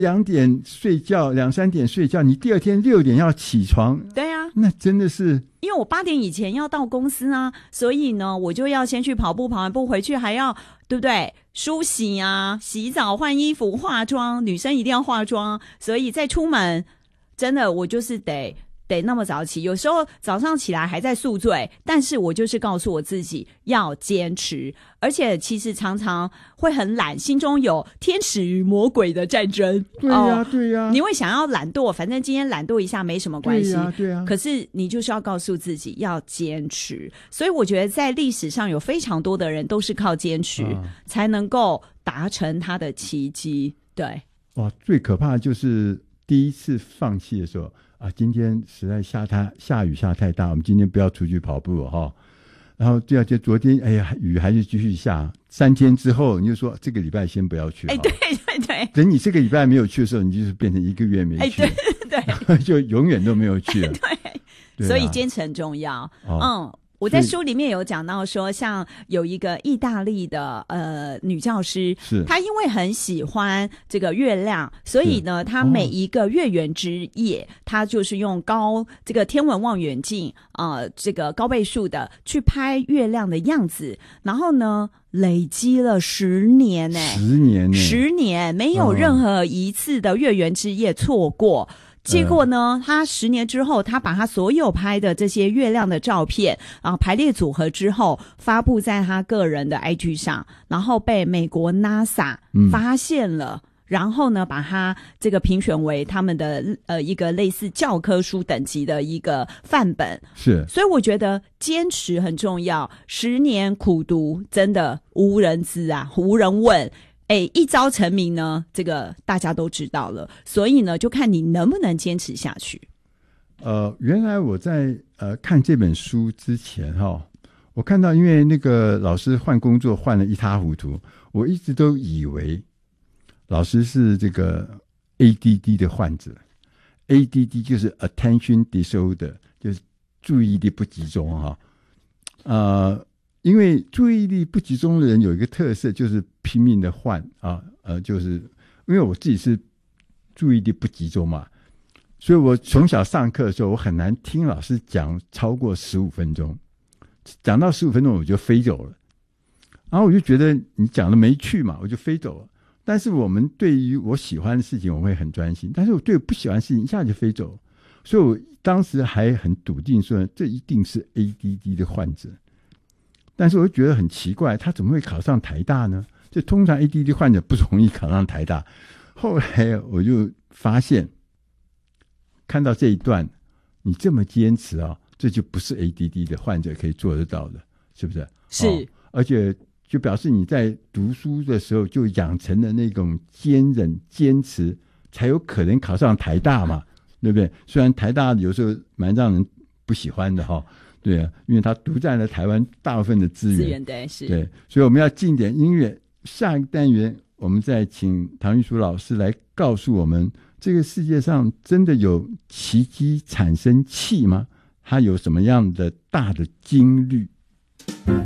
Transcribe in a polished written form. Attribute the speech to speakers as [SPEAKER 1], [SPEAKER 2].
[SPEAKER 1] 2点睡觉2、3点睡觉，你第二天6点要起床。
[SPEAKER 2] 对啊，
[SPEAKER 1] 那真的是
[SPEAKER 2] 因为我8点以前要到公司啊，所以呢我就要先去跑步，跑完步回去还要对不对梳洗啊，洗澡换衣服化妆，女生一定要化妆，所以再出门真的我就是得那么早起，有时候早上起来还在宿醉，但是我就是告诉我自己要坚持，而且其实常常会很懒，心中有天使与魔鬼的战争。
[SPEAKER 1] 对呀，对呀，
[SPEAKER 2] 你会想要懒惰，反正今天懒惰一下没什么关系，
[SPEAKER 1] 对呀，
[SPEAKER 2] 可是你就是要告诉自己要坚持，所以我觉得在历史上有非常多的人都是靠坚持才能够达成他的奇迹。对，
[SPEAKER 1] 哇，最可怕的就是第一次放弃的时候啊，今天实在下雨下太大，我们今天不要出去跑步哈。然后第二天昨天，哎呀，雨还是继续下。3天之后，你就说这个礼拜先不要去。
[SPEAKER 2] 哎，对对对。
[SPEAKER 1] 等你这个礼拜没有去的时候，你就是变成1个月没去，
[SPEAKER 2] 哎，对对，
[SPEAKER 1] 就永远都没有去了。
[SPEAKER 2] 对，所以坚持很重要。我在书里面有讲到说，像有一个意大利的女教师，她因为很喜欢这个月亮，所以呢，她每一个月圆之夜，她就是用这个天文望远镜这个高倍数的去拍月亮的样子，然后呢，累积了10年10年没有任何一次的月圆之夜错过。结果呢，他10年之后，他把他所有拍的这些月亮的照片排列组合之后，发布在他个人的 IG 上，然后被美国 NASA 发现了，然后呢，把他这个评选为他们的一个类似教科书等级的一个范本。
[SPEAKER 1] 是，
[SPEAKER 2] 所以我觉得坚持很重要，10年苦读真的无人知啊，无人问。一朝成名呢，这个大家都知道了，所以呢，就看你能不能坚持下去。
[SPEAKER 1] 原来我在看这本书之前我看到因为那个老师换工作换了一塌糊涂，我一直都以为老师是这个 ADD 的患者。ADD 就是 attention disorder， 就是注意力不集中因为注意力不集中的人有一个特色，就是拼命的换就是因为我自己是注意力不集中嘛，所以我从小上课的时候，我很难听老师讲超过15分钟，讲到15分钟我就飞走了，然后我就觉得你讲的没趣嘛，我就飞走了。但是我们对于我喜欢的事情我会很专心，但是我对我不喜欢的事情一下就飞走了，所以我当时还很笃定说这一定是 ADD 的患者。但是我就觉得很奇怪，他怎么会考上台大呢？就通常 ADD 患者不容易考上台大。后来我就发现，看到这一段，你这么坚持这就不是 ADD 的患者可以做得到的，是不是？
[SPEAKER 2] 是，
[SPEAKER 1] 而且就表示你在读书的时候就养成了那种坚韧坚持，才有可能考上台大嘛，对不对？虽然台大有时候蛮让人不喜欢的对啊，因为它独占了台湾大部分的资源，
[SPEAKER 2] 对，是，
[SPEAKER 1] 对，所以我们要进点音乐。下一个单元，我们再请唐玉书老师来告诉我们，这个世界上真的有奇迹产生器吗？它有什么样的大的经律？